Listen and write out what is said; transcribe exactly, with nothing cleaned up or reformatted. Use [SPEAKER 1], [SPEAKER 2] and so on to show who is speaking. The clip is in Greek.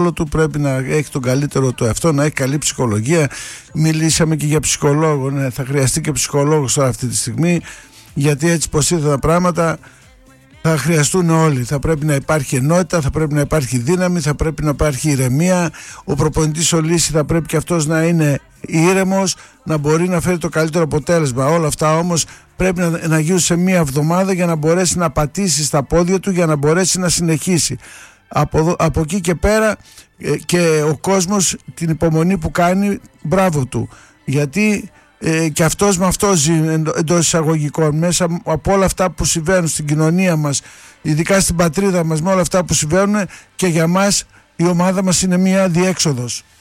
[SPEAKER 1] του, πρέπει να έχει τον καλύτερο του εαυτό, να έχει καλή ψυχολογία. Μιλήσαμε και για ψυχολόγο, ναι, θα χρειαστεί και ψυχολόγος τώρα αυτή τη στιγμή, γιατί έτσι πως ήρθαν τα πράγματα θα χρειαστούν όλοι. Θα πρέπει να υπάρχει ενότητα, θα πρέπει να υπάρχει δύναμη, θα πρέπει να υπάρχει ηρεμία. Ο προπονητής ο Λύση θα πρέπει και αυτός να είναι ήρεμος, να μπορεί να φέρει το καλύτερο αποτέλεσμα. Όλα αυτά όμως πρέπει να, να γίνουν σε μία εβδομάδα για να μπορέσει να πατήσει στα πόδια του, για να μπορέσει να συνεχίσει. Από, από εκεί και πέρα ε, και ο κόσμος την υπομονή που κάνει, μπράβο του, γιατί ε, και αυτός με αυτό ζει εντός εισαγωγικών, μέσα από όλα αυτά που συμβαίνουν στην κοινωνία μας, ειδικά στην πατρίδα μας, με όλα αυτά που συμβαίνουν, και για μας η ομάδα μας είναι μία διέξοδος.